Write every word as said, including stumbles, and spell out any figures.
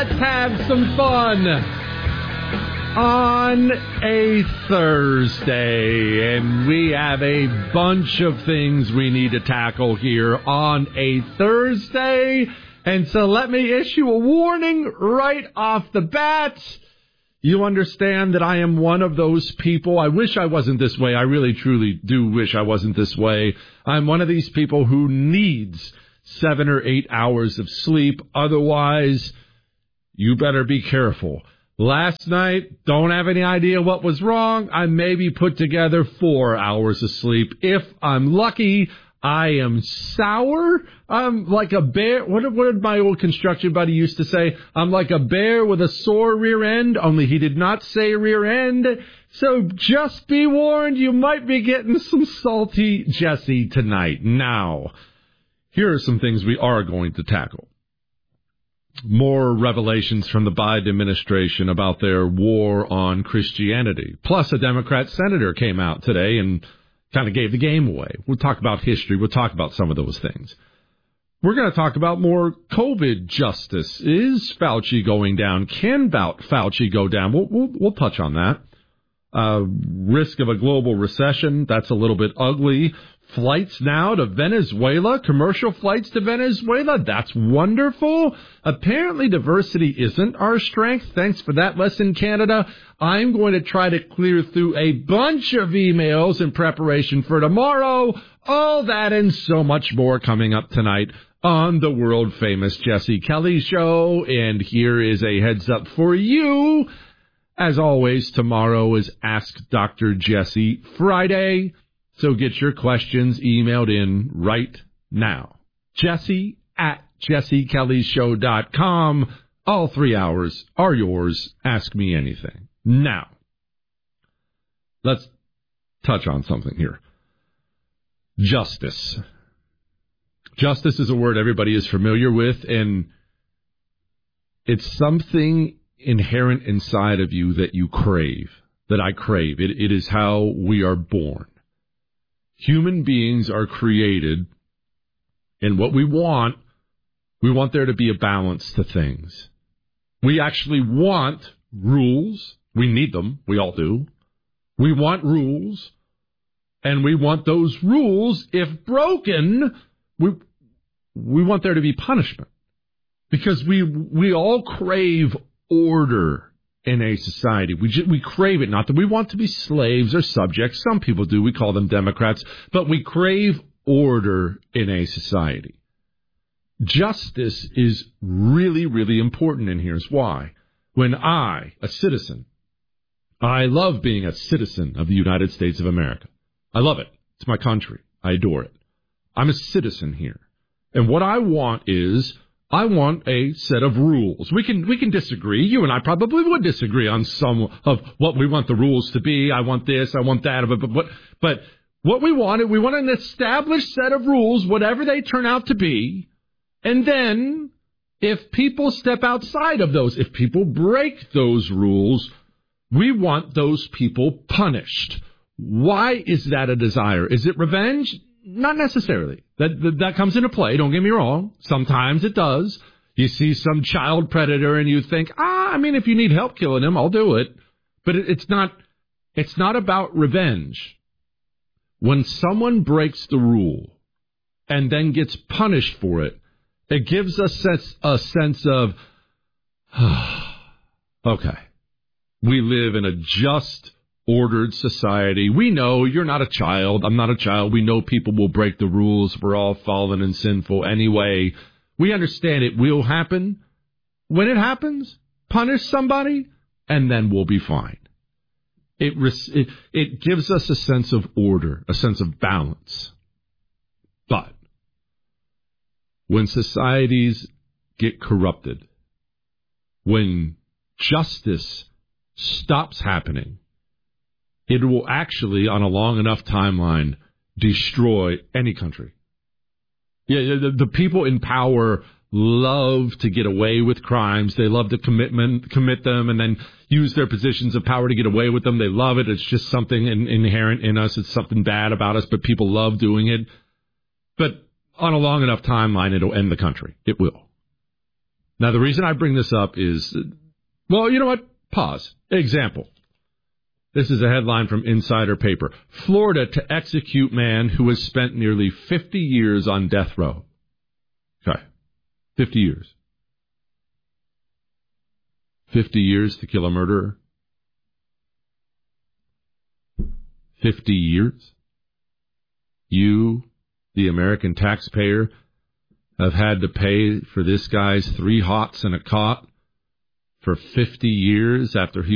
let's have some fun on a Thursday. And we have a bunch of things we need to tackle here on a Thursday. And so let me issue a warning right off the bat. You understand that I am one of those people. I wish I wasn't this way. I really, truly do wish I wasn't this way. I'm one of these people who needs seven or eight hours of sleep. Otherwise, you better be careful. Last night, don't have any idea what was wrong. I maybe put together four hours of sleep. If I'm lucky, I am sour. I'm like a bear. What, what did my old construction buddy used to say? I'm like a bear with a sore rear end, only he did not say rear end. So just be warned, you might be getting some salty Jesse tonight. Now, here are some things we are going to tackle. More revelations from the Biden administration about their war on Christianity. Plus, a Democrat senator came out today and kind of gave the game away. We'll talk about history. We'll talk about some of those things. We're going to talk about more COVID justice. Is Fauci going down? Can Fauci go down? We'll, we'll, we'll touch on that. Uh, risk of a global recession. That's a little bit ugly. Flights now to Venezuela, commercial flights to Venezuela. That's wonderful. Apparently diversity isn't our strength. Thanks for that lesson, Canada. I'm going to try to clear through a bunch of emails in preparation for tomorrow. All that and so much more coming up tonight on the world famous Jesse Kelly Show. And here is a heads up for you. As always, tomorrow is Ask Doctor Jesse Friday. So get your questions emailed in right now. Jesse at jesse kelly show dot com. All three hours are yours. Ask me anything. Now, let's touch on something here. Justice. Justice is a word everybody is familiar with, and it's something inherent inside of you that you crave, that I crave. It, it is how we are born. Human beings are created, and what we want, we want there to be a balance to things. We actually want rules. We need them. We all do. We want rules, and we want those rules, if broken, we we want there to be punishment. Because we we all crave order in a society. We just, we crave it. Not that we want to be slaves or subjects. Some people do. We call them Democrats. But we crave order in a society. Justice is really, really important, and here's why. When I, a citizen, I love being a citizen of the United States of America. I love it. It's my country. I adore it. I'm a citizen here. And what I want is I want a set of rules. We can we can disagree. You and I probably would disagree on some of what we want the rules to be. I want this, I want that. But but, but what we want, we want an established set of rules, whatever they turn out to be. And then if people step outside of those, if people break those rules, we want those people punished. Why is that a desire? Is it revenge? Not necessarily. That, that that comes into play. Don't get me wrong. Sometimes it does. You see some child predator and you think, ah, I mean, if you need help killing him, I'll do it. But it, it's not. It's not about revenge. When someone breaks the rule and then gets punished for it, it gives us sense, a sense of, okay, we live in a just, ordered society. We know you're not a child. I'm not a child. We know people will break the rules. We're all fallen and sinful anyway. We understand it will happen. When it happens, punish somebody, and then we'll be fine. It, it, it gives us a sense of order, a sense of balance. But when societies get corrupted, when justice stops happening, it will actually, on a long enough timeline, destroy any country. Yeah, the, the people in power love to get away with crimes. They love to commit, commit them and then use their positions of power to get away with them. They love it. It's just something in, inherent in us. It's something bad about us, but people love doing it. But on a long enough timeline, it'll end the country. It will. Now, the reason I bring this up is, well, you know what? Pause. Example. This is a headline from Insider Paper. Florida to execute man who has spent nearly fifty years on death row. Okay. fifty years. fifty years to kill a murderer. fifty years. You, the American taxpayer, have had to pay for this guy's three hots and a cot for fifty years after he